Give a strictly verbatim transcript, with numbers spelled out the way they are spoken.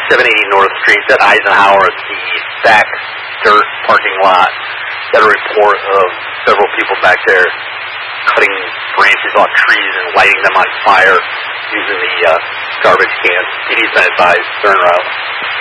seven eighty North Street, at Eisenhower at the back dirt parking lot. Got a report of several people back there cutting branches off trees and lighting them on fire using the uh, garbage cans. P D's been advised, turn around.